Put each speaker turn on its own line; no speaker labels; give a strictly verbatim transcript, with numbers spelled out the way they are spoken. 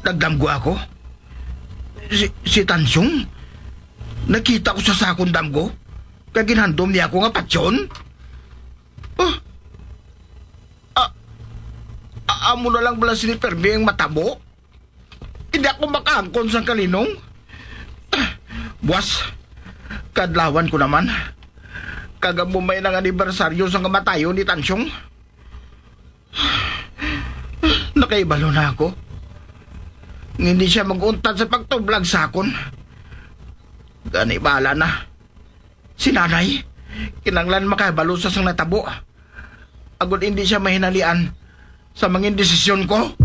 nagdamgo ako. Si, si Tansyong, nakita ko sa sakong damgo, kaya ginhandom niya ako nga patsyon. Oh, ah, ah, amo na lang bala si Permi ang matabo. Hindi ako makaangkon sa kalinong. Ah, buwas, kadlawan ko naman. Kagamumay ng anibersaryo sa kamatayo ni Tansyong. Nakaibalo na ako. Hindi siya mag-untad sa pagtublag sa akon. Gani bala na. Si nanay, kinanglan makabalo sa sang natabo. Agod hindi siya mahinalian sa mga desisyon ko.